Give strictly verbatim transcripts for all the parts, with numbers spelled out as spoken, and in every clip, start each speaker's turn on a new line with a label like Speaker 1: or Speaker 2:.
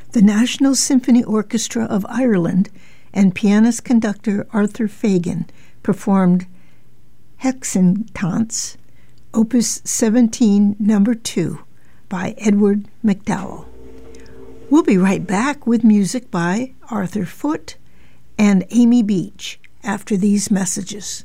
Speaker 1: The National Symphony Orchestra of Ireland and pianist-conductor Arthur Fagan performed Hexentanz, Opus seventeen, Number two, by Edward McDowell. We'll be right back with music by Arthur Foote and Amy Beach after these messages.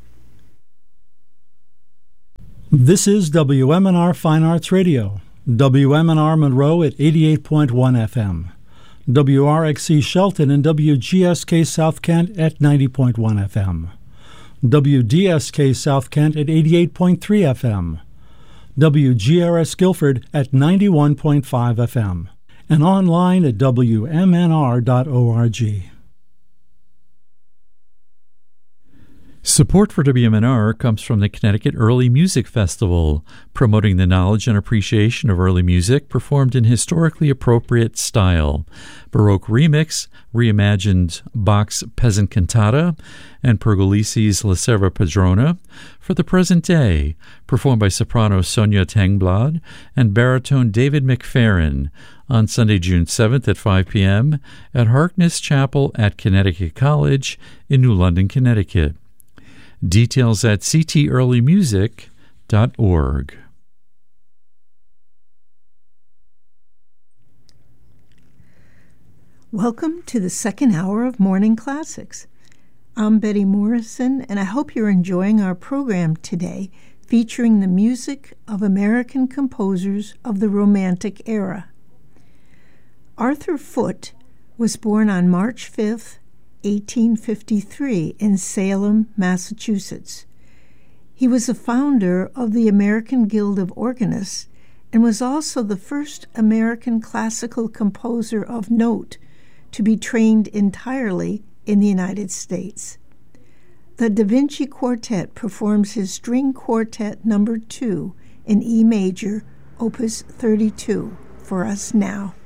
Speaker 2: This is W M N R Fine Arts Radio, W M N R Monroe at eighty-eight point one F M, W R X C Shelton and W G S K South Kent at ninety point one F M, W D S K South Kent at eighty-eight point three F M, W G R S Guilford at ninety-one point five F M, and online at W M N R dot org.
Speaker 3: Support for W M N R comes from the Connecticut Early Music Festival, promoting the knowledge and appreciation of early music performed in historically appropriate style. Baroque remix, reimagined Bach's Peasant Cantata, and Pergolesi's La Serva Padrona for the present day, performed by soprano Sonia Tengblad and baritone David McFerrin on Sunday, June seventh at five p.m. at Harkness Chapel at Connecticut College in New London, Connecticut. Details at c t early music dot org.
Speaker 1: Welcome to the second hour of Morning Classics. I'm Betty Morrison, and I hope you're enjoying our program today, featuring the music of American composers of the Romantic era. Arthur Foote was born on March fifth, eighteen fifty-three, in Salem, Massachusetts. He was a founder of the American Guild of Organists and was also the first American classical composer of note to be trained entirely in the United States. The Da Vinci Quartet performs his String Quartet Number two in E major, Opus thirty-two, for us now.